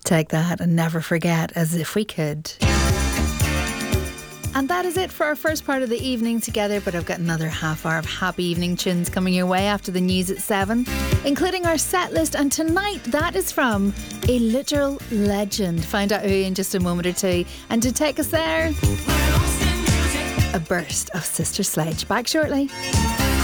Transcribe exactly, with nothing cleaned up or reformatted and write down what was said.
Take that and never forget, as if we could. And that is it for our first part of the evening together, but I've got another half hour of happy evening tunes coming your way after the news at seven, including our set list. And tonight, that is from a literal legend. Find out who in just a moment or two. And to take us there, a burst of Sister Sledge. Back shortly.